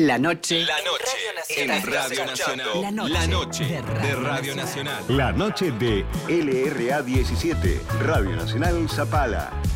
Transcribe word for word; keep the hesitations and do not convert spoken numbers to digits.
La noche. La noche en Radio Nacional. La noche, La noche de Radio, de Radio Nacional. La noche de L R A diecisiete, Radio Nacional Zapala.